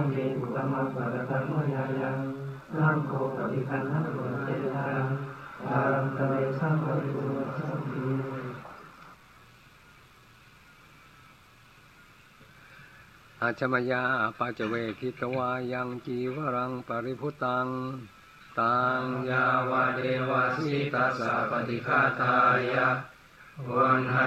เยอุตมัสสะตัมมยายังสังโฆปฏิคันหะตุเจตังตารังตะเวสังปริสุทธัสสัมภิอาชมยาปัจเวคิตวายังจีวรังปริพุตังตังยาวะเดวะสิตัสสะปฏิฆาตายะวัน